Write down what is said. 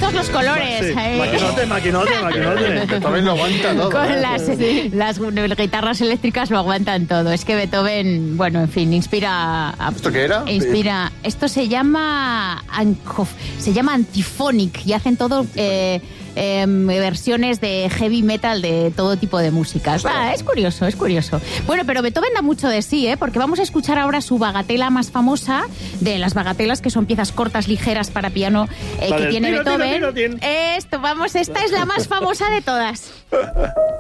todos los colores. Sí. Maquinote. Beethoven lo aguanta todo. Con las guitarras eléctricas lo aguantan todo. Es que Beethoven, bueno, en fin, inspira... ¿Esto qué era? Esto se llama Antiphonic y hacen todo... versiones de heavy metal de todo tipo de músicas. Es curioso. Bueno, pero Beethoven da mucho de sí, porque vamos a escuchar ahora su bagatela más famosa, de las bagatelas que son piezas cortas, ligeras para piano que tiene Beethoven. Esta es la más famosa de todas.